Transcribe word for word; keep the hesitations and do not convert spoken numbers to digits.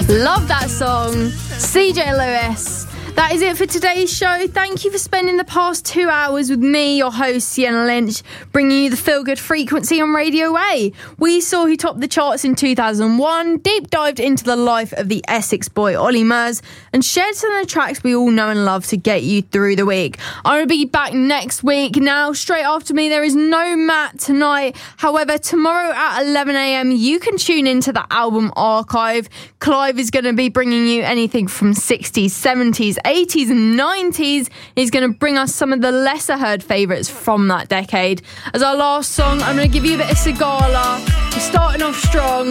Love that song. C J Lewis. That is it for today's show. Thank you for spending the past two hours with me, your host, Sienna Lynch, bringing you the feel-good frequency on Radio A. We saw who topped the charts in two thousand one, deep dived into the life of the Essex boy Ollie Murs, and shared some of the tracks we all know and love to get you through the week. I'm going to be back next week. Now, straight after me, there is no Matt tonight. However, tomorrow at eleven a.m, you can tune into the album archive. Clive is going to be bringing you anything from sixties, seventies, eighties and nineties. He's going to bring us some of the lesser heard favourites from that decade. As our last song, I'm going to give you a bit of Sigala. We're starting off strong.